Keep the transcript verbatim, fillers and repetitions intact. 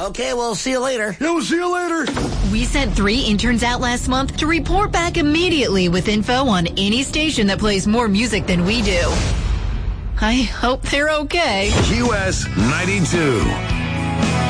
Okay, we'll see you later. Yeah, we'll see you later. We sent three interns out last month to report back immediately with info on any station that plays more music than we do. I hope they're okay. Q S ninety-two.